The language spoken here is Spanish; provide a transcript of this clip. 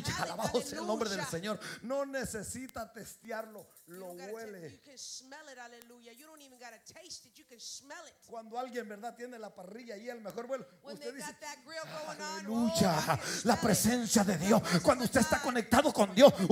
Aleluya, alabado sea el nombre del Señor. No necesita testearlo, lo huele. Cuando alguien, verdad, tiene la parrilla y el mejor vuelo, usted dice, aleluya, la presencia de Dios. Cuando usted está conectado con Dios,